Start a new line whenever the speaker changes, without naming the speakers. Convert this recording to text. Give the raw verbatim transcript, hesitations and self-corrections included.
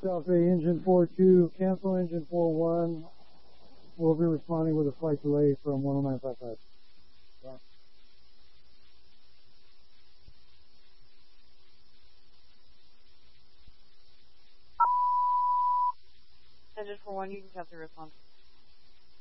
South Bay Engine four two, cancel Engine four one. We'll be responding with a flight delay from one oh nine five five. Yeah.
Engine four one, you can have the response.